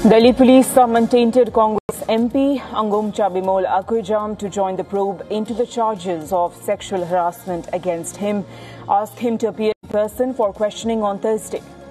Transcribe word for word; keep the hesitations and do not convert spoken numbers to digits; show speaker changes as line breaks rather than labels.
Delhi police summoned tainted Congress M P Angumcha Bimol Akujam to join the probe into the charges of sexual harassment against him, asked him to appear in person for questioning on Thursday.